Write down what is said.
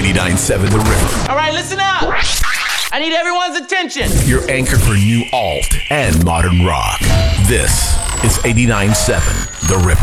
89.7 The Ripper. All right, listen up. I need everyone's attention. Your anchor for new alt and modern rock. This is 89.7 The Ripper.